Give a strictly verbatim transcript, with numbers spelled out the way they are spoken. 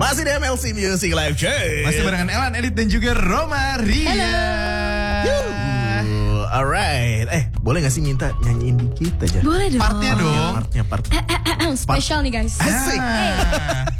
Masih di M L C Music Live Chat. Masih barengan Elan, Elit dan juga Roma Ria. Yuh, alright. Eh, boleh gak sih minta nyanyiin dikit aja? Boleh dong. Partnya dong. Partnya, part. Spesial nih guys. Asik. Ah.